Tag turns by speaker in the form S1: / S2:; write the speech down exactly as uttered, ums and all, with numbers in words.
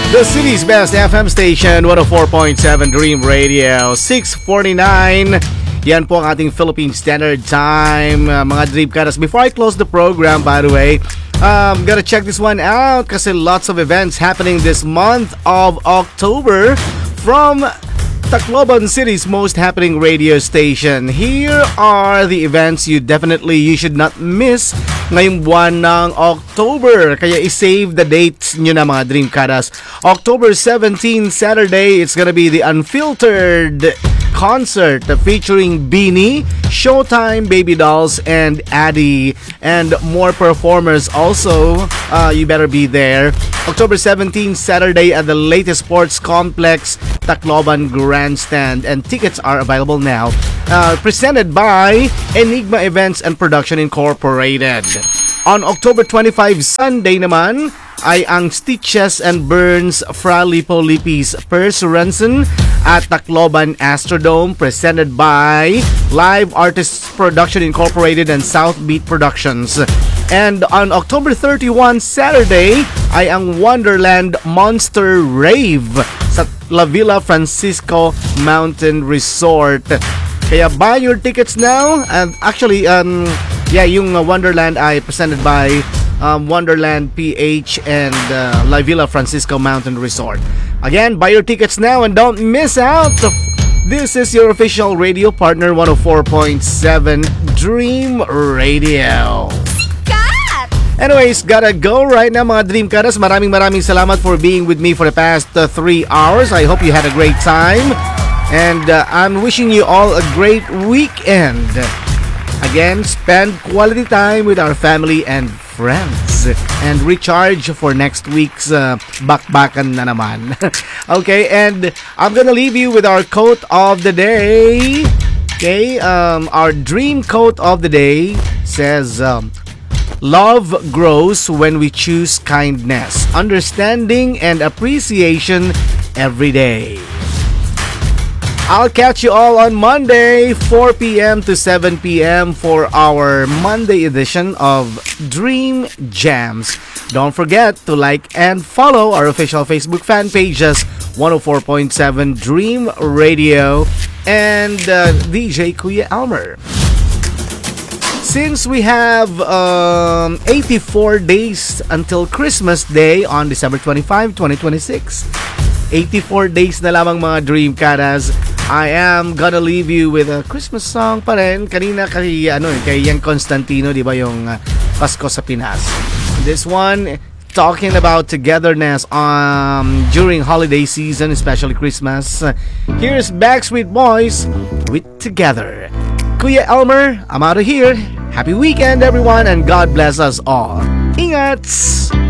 S1: The city's best F M station, one oh four point seven Dream Radio, six forty-nine. Yan po ang ating Philippine Standard Time, uh, mga Dream Caras. Before I close the program, by the way, um, gotta check this one out kasi lots of events happening this month of October from Tacloban City's most happening radio station. Here are the events you definitely you should not miss ngayong buwan ng October. Kaya i-save the dates nyo na mga Dream Caras. October seventeenth, Saturday, it's gonna be the Unfiltered concert featuring Beanie, Showtime, Baby Dolls, and Addy, and more performers also. Uh, you better be there. October seventeenth, Saturday at the latest sports complex, Tacloban Grandstand, and tickets are available now. Uh, presented by Enigma Events and Production Incorporated. On October twenty-fifth, Sunday naman, ay ang Stitches and Burns Fra Lipo Lipis Per Sorensen at Tacloban Astrodome, presented by Live Artists Production Incorporated and South Beat Productions. And on October thirty-first, Saturday, ay ang Wonderland Monster Rave sa La Villa Francisco Mountain Resort. Kaya buy your tickets now. And actually, um, yeah, yung uh, Wonderland ay presented by Um, Wonderland P H and uh, La Villa Francisco Mountain Resort. Again, buy your tickets now and don't miss out. This is your official radio partner, one oh four point seven Dream Radio.
S2: Cut!
S1: Anyways, gotta go right now mga Dream Caras. Maraming maraming salamat for being with me for the past uh, three hours. I hope you had a great time. And uh, I'm wishing you all a great weekend. Again, spend quality time with our family and friends and recharge for next week's uh, bakbakan na naman. Okay, and I'm gonna leave you with our quote of the day. Okay, um, our dream quote of the day says, um, love grows when we choose kindness, understanding, and appreciation every day. I'll catch you all on Monday, four p.m. to seven p.m. for our Monday edition of Dream Jams. Don't forget to like and follow our official Facebook fan pages, one oh four point seven Dream Radio and uh, D J Kuya Elmer. Since we have um, eighty-four days until Christmas Day on December twenty-fifth, twenty twenty-six, eighty-four days na lamang mga Dream Caras, I am gonna leave you with a Christmas song pa rin. Kanina kay, ano, kay Ian Constantino, di ba, yung uh, Pasko sa Pinas. This one, talking about togetherness um, during holiday season, especially Christmas. Here's Backstreet Boys with Together. Kuya Elmer, I'm out of here. Happy weekend, everyone, and God bless us all. Ingat!